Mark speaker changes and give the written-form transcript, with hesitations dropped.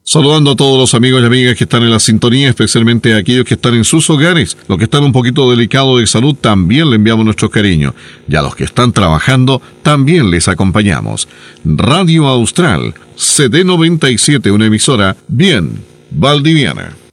Speaker 1: Saludando a todos los amigos y amigas que están en la sintonía, especialmente a aquellos que están en sus hogares. Los que están un poquito delicados de salud, también le enviamos nuestro cariño. Y a los que están trabajando, también les acompañamos. Radio Austral, CD 97, una emisora bien valdiviana.